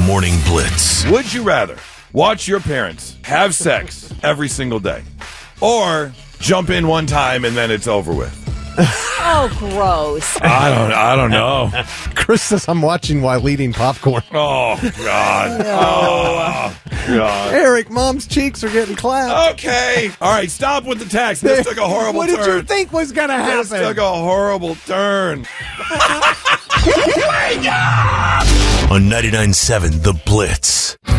Morning Blitz. Would you rather watch your parents have sex every single day or jump in one time and then it's over with? Oh, gross. I don't know. Chris says I'm watching while eating popcorn. Oh, God. Oh, God. Eric, Mom's cheeks are getting clapped. Okay. All right, stop with the text. This took a horrible What turn. did you think was going to This happen? took a horrible turn. On 99.7 The Blitz.